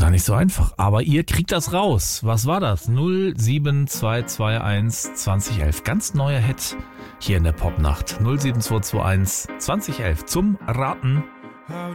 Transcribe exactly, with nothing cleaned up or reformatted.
gar nicht so einfach. Aber ihr kriegt das raus. Was war das? null sieben zwei zwei eins zwanzig elf. Ganz neuer Hit hier in der Popnacht. null sieben zwei zwei eins zwanzig elf zum Raten. How